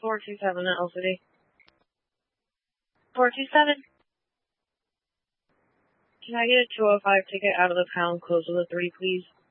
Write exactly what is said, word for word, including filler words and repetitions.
four two seven at L City. four two seven. Can I get a two oh five ticket out of the pound close with a three, please?